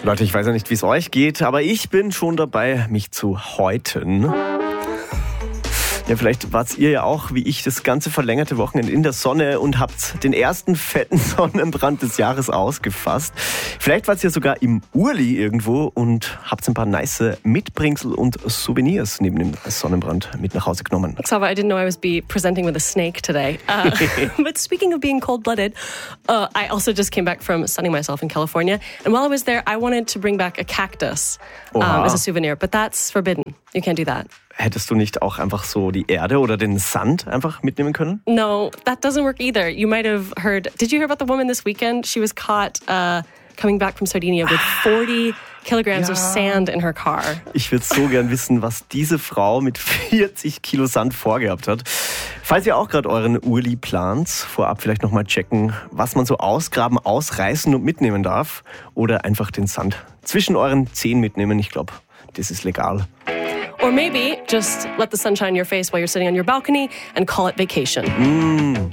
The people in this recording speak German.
Leute, ich weiß ja nicht, wie es euch geht, aber ich bin schon dabei, mich zu häuten. Ja, vielleicht wart ihr ja auch, wie ich, das ganze verlängerte Wochenende in der Sonne und habt den ersten fetten Sonnenbrand des Jahres ausgefasst. Vielleicht wart ihr sogar im Urli irgendwo und habt ein paar nice Mitbringsel und Souvenirs neben dem Sonnenbrand mit nach Hause genommen. Xaver, I didn't know I was presenting with a snake today. But speaking of being cold-blooded, I also just came back from sunning myself in California. And while I was there, I wanted to bring back a cactus as a souvenir. But that's forbidden. You can't do that. Hättest du nicht auch einfach so die Erde oder den Sand einfach mitnehmen können? No, that doesn't work either. You might have heard... Did you hear about the woman this weekend? She was caught coming back from Sardinia with 40 kilograms of sand in her car. Ich würde so gern wissen, was diese Frau mit 40 Kilo Sand vorgehabt hat. Falls ihr auch gerade euren Urli plant, vorab vielleicht nochmal checken, was man so ausgraben, ausreißen und mitnehmen darf. Oder einfach den Sand zwischen euren Zehen mitnehmen. Ich glaube, das ist legal. Or maybe just let the sun shine in your face while you're sitting on your balcony and call it vacation.